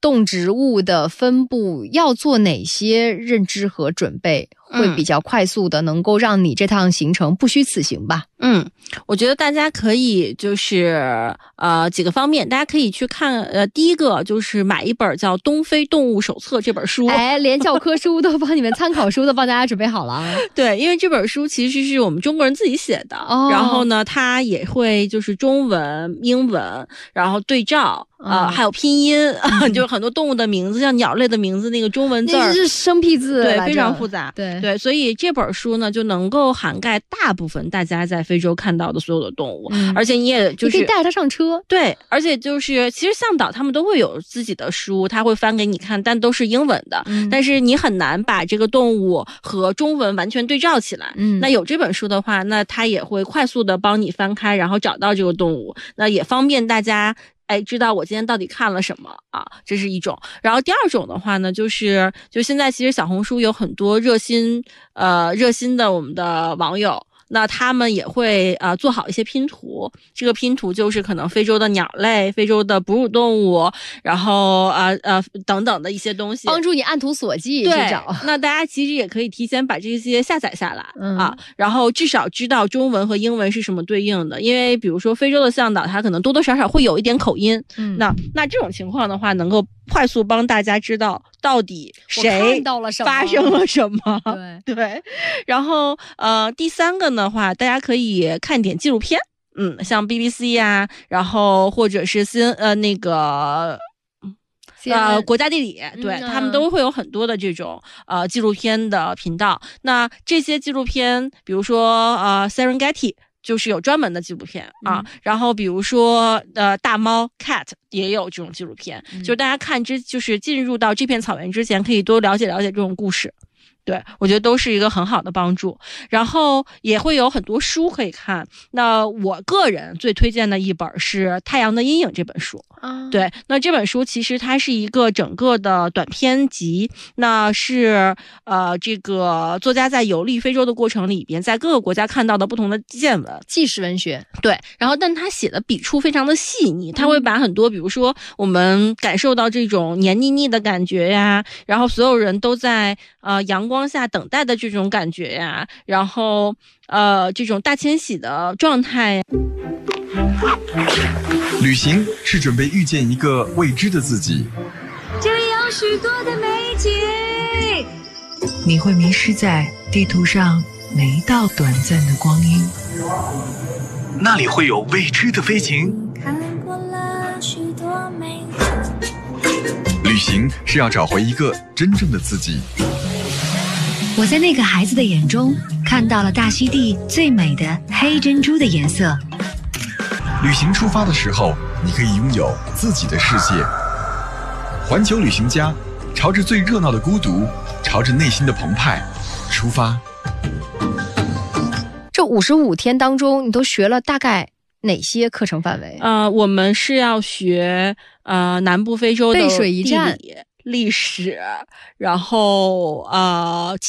动植物的分布要做哪些认知和准备，会比较快速的能够让你这趟行程不虚此行吧？ 我觉得大家可以就是几个方面，大家可以去看第一个就是买一本叫《东非动物手册》这本书， 连教科书都帮你们参考书都帮大家准备好了啊。 对，因为这本书其实是我们中国人自己写的，然后呢，它也会就是中文、英文，然后对照。还有拼音，就是很多动物的名字，像鸟类的名字，那个中文字那是生僻字， 对，非常复杂， 对， 所以这本书呢就能够涵盖大部分大家在非洲看到的所有的动物，而且你也就是你可以带着它上车， 对，而且就是其实向导他们都会有自己的书，他会翻给你看，但都是英文的，但是你很难把这个动物和中文完全对照起来。那有这本书的话，那它也会快速的帮你翻开，然后找到这个动物，那也方便大家。知道我今天到底看了什么啊？这是一种。然后第二种的话呢，就现在其实小红书有很多热心的我们的网友。那他们也会做好一些拼图，这个拼图就是可能非洲的鸟类、非洲的哺乳动物，然后等等的一些东西， 帮助你按图索骥去找。 那大家其实也可以提前把这些下载下来然后至少知道中文和英文是什么对应的，因为比如说非洲的向导他可能多多少少会有一点口音，那这种情况的话能够快速帮大家知道到底谁发生了什么。对，然后第三个的话，大家可以看点纪录片，像 BBC 啊，然后或者是国家地理，对，他们都会有很多的这种纪录片的频道。那这些纪录片，比如说Serengeti。就是有专门的纪录片然后比如说大猫 cat 也有这种纪录片，就是大家看就是进入到这片草原之前，可以多了解了解这种故事。对，我觉得都是一个很好的帮助，然后也会有很多书可以看。那我个人最推荐的一本是《太阳的阴影》这本书。对，那这本书其实它是一个整个的短篇集，那是这个作家在游历非洲的过程里边，在各个国家看到的不同的见闻， 纪实文学。 对，然后但他写的笔触非常的细腻，他会把很多比如说我们感受到这种黏腻腻的感觉呀，然后所有人都在阳光下等待的这种感觉呀，然后这种大迁徙的状态。 旅行是准备遇见一个未知的自己， 这里有许多的美景， 你会迷失在地图上每一道短暂的光阴， 那里会有未知的飞行。 看过了许多美景， 旅行是要找回一个真正的自己。 我在那个孩子的眼中看到了大溪地最美的黑珍珠的颜色。 旅行出发的时候，你可以拥有自己的世界。环球旅行家，朝着最热闹的孤独，朝着内心的澎湃出发。 这55天当中，你都学了大概哪些课程范围？ 我们是要学南部非洲的背水一战、 历史，然后